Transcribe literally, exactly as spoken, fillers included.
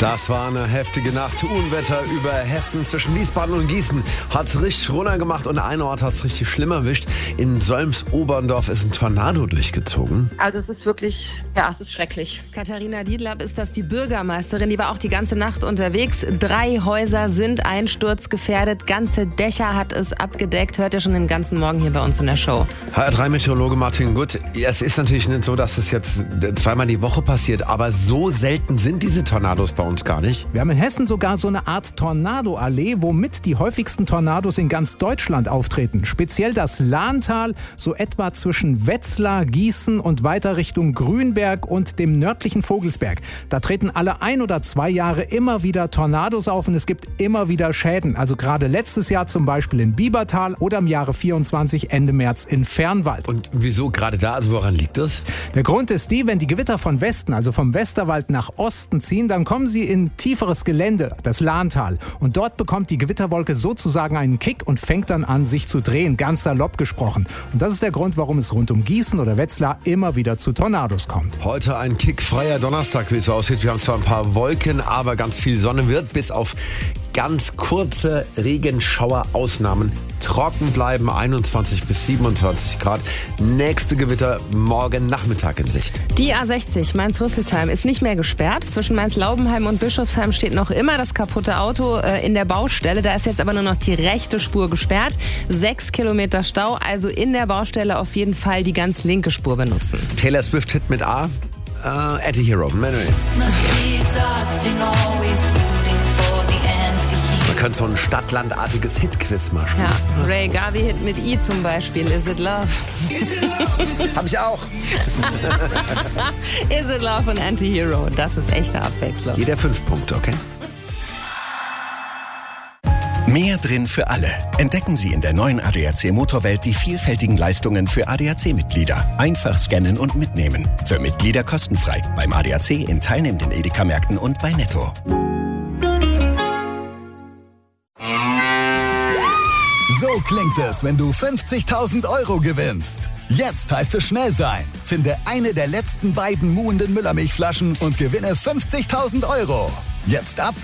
Das war eine heftige Nacht. Unwetter über Hessen zwischen Wiesbaden und Gießen. Hat's richtig runtergemacht und ein Ort hat's richtig schlimm erwischt. In Solms-Oberndorf ist ein Tornado durchgezogen. Also es ist wirklich, ja, es ist schrecklich. Katharina Diedlab ist das, die Bürgermeisterin. Die war auch die ganze Nacht unterwegs. Drei Häuser sind einsturzgefährdet. Ganze Dächer hat es abgedeckt. Hört ihr schon den ganzen Morgen hier bei uns in der Show. H R drei Meteorologe Martin Gutt. Es ist natürlich nicht so, dass es jetzt zweimal die Woche passiert, aber so selten sind diese Tornados bei uns gar nicht. Wir haben in Hessen sogar so eine Art Tornado-Allee, womit die häufigsten Tornados in ganz Deutschland auftreten. Speziell das Lahntal, so etwa zwischen Wetzlar, Gießen und weiter Richtung Grünberg und dem nördlichen Vogelsberg. Da treten alle ein oder zwei Jahre immer wieder Tornados auf und es gibt immer wieder Schäden. Also gerade letztes Jahr zum Beispiel in Biebertal oder im Jahre vierundzwanzig Ende März in Fernwald. Und wieso gerade da? Also woran liegt das? Der Grund ist die, wenn die Gewitter von Westen, also vom Westerwald nach Osten ziehen, dann kommen sie in tieferes Gelände, das Lahntal. Und dort bekommt die Gewitterwolke sozusagen einen Kick und fängt dann an, sich zu drehen, ganz salopp gesprochen. Und das ist der Grund, warum es rund um Gießen oder Wetzlar immer wieder zu Tornados kommt. Heute ein kickfreier Donnerstag, wie es aussieht. Wir haben zwar ein paar Wolken, aber ganz viel Sonne wird bis auf ganz kurze Regenschauer-Ausnahmen trocken bleiben, einundzwanzig bis siebenundzwanzig Grad. Nächste Gewitter morgen Nachmittag in Sicht. Die A sechzig Mainz-Rüsselsheim ist nicht mehr gesperrt. Zwischen Mainz-Laubenheim und Bischofsheim steht noch immer das kaputte Auto äh, in der Baustelle. Da ist jetzt aber nur noch die rechte Spur gesperrt. Sechs Kilometer Stau, also in der Baustelle auf jeden Fall die ganz linke Spur benutzen. Taylor Swift Hit mit A. Äh, Anti-Hero, Manuel. Man könnte so ein Stadt-Land-artiges Hit-Quiz mal spielen. Ja, Ray Garvey-Hit mit I zum Beispiel. Is it love? Hab ich auch. Is it love und Anti-Hero. Das ist echte Abwechslung. Jeder fünf Punkte, okay? Mehr drin für alle. Entdecken Sie in der neuen A D A C Motorwelt die vielfältigen Leistungen für A D A C-Mitglieder. Einfach scannen und mitnehmen. Für Mitglieder kostenfrei. Beim A D A C in teilnehmenden Edeka-Märkten und bei Netto. So klingt es, wenn du fünfzigtausend Euro gewinnst. Jetzt heißt es schnell sein. Finde eine der letzten beiden Muhenden Müllermilchflaschen und gewinne fünfzigtausend Euro. Jetzt ab